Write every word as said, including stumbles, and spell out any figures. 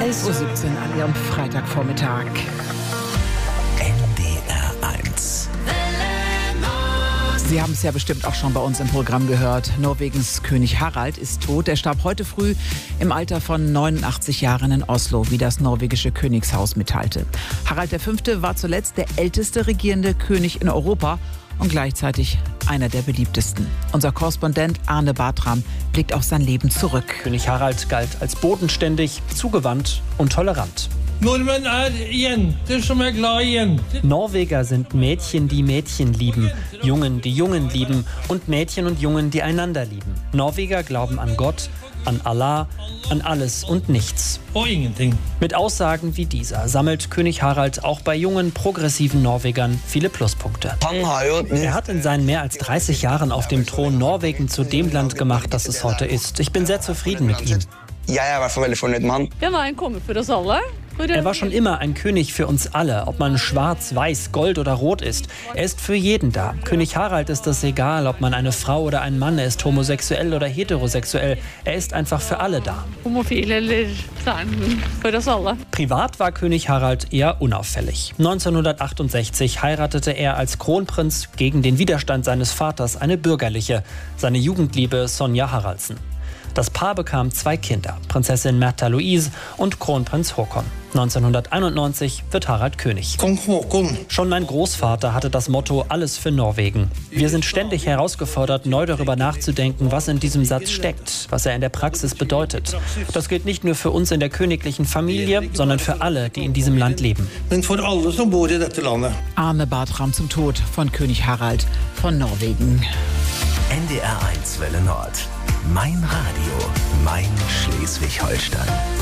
elf Uhr siebzehn an Ihrem Freitagvormittag. N D R eins. Sie haben es ja bestimmt auch schon bei uns im Programm gehört. Norwegens König Harald ist tot. Er starb heute früh im Alter von neunundachtzig Jahren in Oslo, wie das norwegische Königshaus mitteilte. Harald der Fünfte war zuletzt der älteste regierende König in Europa und gleichzeitig einer der beliebtesten. Unser Korrespondent Arne Bartram blickt auf sein Leben zurück. König Harald galt als bodenständig, zugewandt und tolerant. Norweger sind Mädchen, die Mädchen lieben, Jungen, die Jungen lieben und Mädchen und Jungen, die einander lieben. Norweger glauben an Gott, an Allah, an alles und nichts. Mit Aussagen wie dieser sammelt König Harald auch bei jungen, progressiven Norwegern viele Pluspunkte. Er hat in seinen mehr als dreißig Jahren auf dem Thron Norwegen zu dem Land gemacht, das es heute ist. Ich bin sehr zufrieden mit ihm. Er war schon immer ein König für uns alle, ob man schwarz, weiß, gold oder rot ist. Er ist für jeden da. König Harald ist es egal, ob man eine Frau oder ein Mann ist, homosexuell oder heterosexuell. Er ist einfach für alle da. Privat war König Harald eher unauffällig. neunzehnhundertachtundsechzig heiratete er als Kronprinz gegen den Widerstand seines Vaters eine bürgerliche, seine Jugendliebe Sonja Haraldsen. Das Paar bekam zwei Kinder, Prinzessin Märtha Louise und Kronprinz Håkon. neunzehnhunderteinundneunzig wird Harald König. Schon mein Großvater hatte das Motto Alles für Norwegen. Wir sind ständig herausgefordert, neu darüber nachzudenken, was in diesem Satz steckt, was er in der Praxis bedeutet. Das gilt nicht nur für uns in der königlichen Familie, sondern für alle, die in diesem Land leben. Arne Bartram zum Tod von König Harald von Norwegen. N D R eins Welle Nord. Mein Radio, mein Schleswig-Holstein.